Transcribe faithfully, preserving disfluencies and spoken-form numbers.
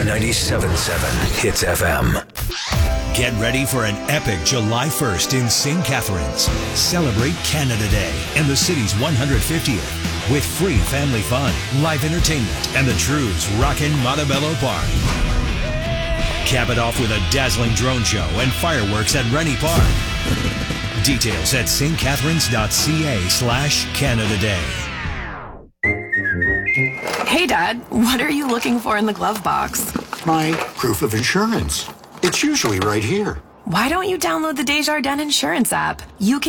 ninety-seven point seven Hits F M. Get ready for an epic July first in Saint Catharines. Celebrate Canada Day and the city's one hundred fiftieth with free family fun, live entertainment, and the Trues rockin' Montebello Park. Cap it off with a dazzling drone show and fireworks at Rennie Park. Details at stcatharines.ca slash Canada Day. Hey, Dad, what are you looking for in the glove box? My proof of insurance. It's usually right here. Why don't you download the Desjardins Insurance app? You can